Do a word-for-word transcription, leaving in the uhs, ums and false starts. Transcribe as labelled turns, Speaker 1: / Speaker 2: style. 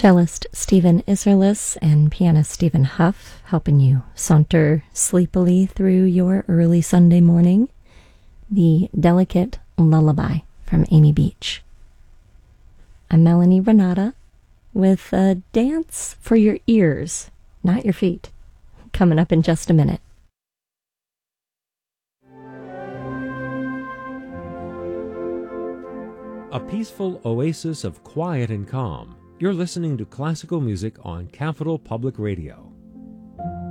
Speaker 1: Cellist Stephen Isserlis and pianist Stephen Huff helping you saunter sleepily through your early Sunday morning. The Delicate Lullaby from Amy Beach. I'm Melanie Renata with a dance for your ears, not your feet, coming up in just a minute.
Speaker 2: A peaceful oasis of quiet and calm. You're listening to classical music on Capital Public Radio.